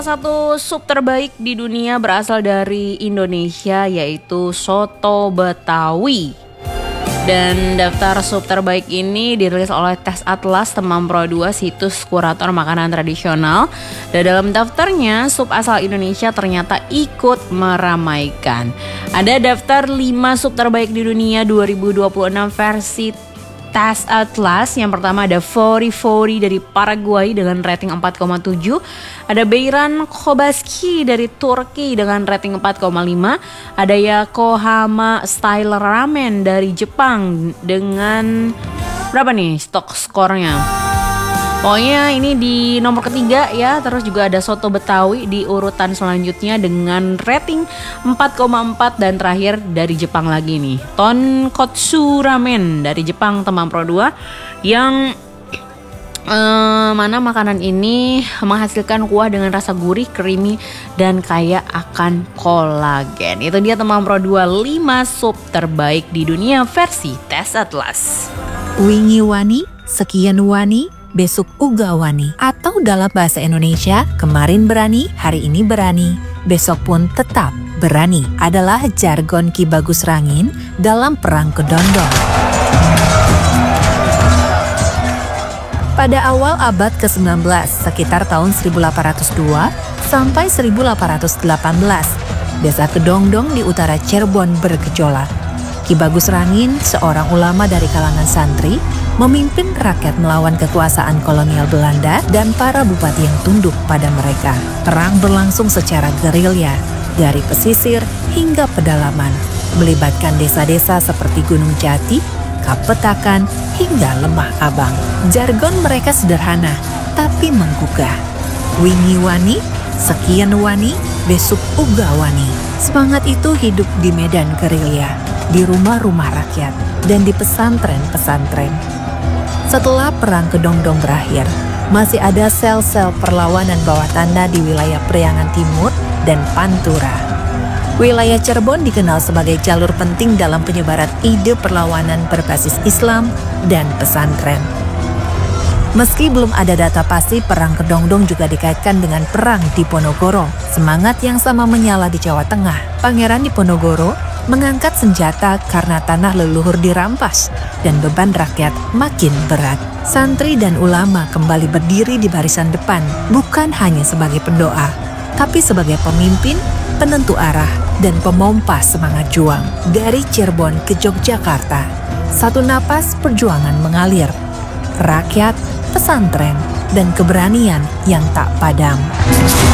Satu sup terbaik di dunia berasal dari Indonesia, yaitu soto Betawi. Dan daftar sup terbaik ini dirilis oleh Tes Atlas Temam Pro 2, situs kurator makanan tradisional. Dan dalam daftarnya, sup asal Indonesia ternyata ikut meramaikan. Ada daftar 5 sup terbaik di dunia 2026 versi Tes Atlas. Yang pertama ada Fori Fori dari Paraguay dengan rating 4,7. Ada Beyran Kobaski dari Turki dengan rating 4,5. Ada Yokohama Style Ramen dari Jepang dengan berapa nih skornya? Pokoknya ini di nomor ketiga ya. Terus juga ada soto Betawi di urutan selanjutnya dengan rating 4,4. Dan terakhir dari Jepang lagi nih, Tonkotsu Ramen dari Jepang Temam Pro 2, yang mana makanan ini menghasilkan kuah dengan rasa gurih, creamy, dan kaya akan kolagen. Itu dia Temam Pro 2, 5 sup terbaik di dunia versi Tes Atlas. Wingi wani, sekian wani, besok uga wani. Atau dalam bahasa Indonesia, kemarin berani, hari ini berani, besok pun tetap berani, adalah jargon Ki Bagus Rangin dalam Perang Kedondong. Pada awal abad ke-19, sekitar tahun 1802 sampai 1818, desa Kedondong di utara Cirebon bergejolak. Ki Bagus Rangin, seorang ulama dari kalangan santri, memimpin rakyat melawan kekuasaan kolonial Belanda dan para bupati yang tunduk pada mereka. Perang berlangsung secara gerilya, dari pesisir hingga pedalaman, melibatkan desa-desa seperti Gunung Jati, Kapetakan, hingga Lemah Abang. Jargon mereka sederhana, tapi menggugah. Wingi wani, sekian wani, besok uga wani. Semangat itu hidup di medan gerilya, di rumah-rumah rakyat, dan di pesantren-pesantren. Setelah Perang Kedondong berakhir, masih ada sel-sel perlawanan bawah tanah di wilayah Priangan Timur dan Pantura. Wilayah Cirebon dikenal sebagai jalur penting dalam penyebaran ide perlawanan berbasis Islam dan pesantren. Meski belum ada data pasti, Perang Kedondong juga dikaitkan dengan Perang Diponegoro. Semangat yang sama menyala di Jawa Tengah. Pangeran Diponegoro mengangkat senjata karena tanah leluhur dirampas dan beban rakyat makin berat. Santri dan ulama kembali berdiri di barisan depan, bukan hanya sebagai pendoa, tapi sebagai pemimpin, penentu arah, dan pemompa semangat juang. Dari Cirebon ke Yogyakarta, satu napas perjuangan mengalir. Rakyat, pesantren, dan keberanian yang tak padam.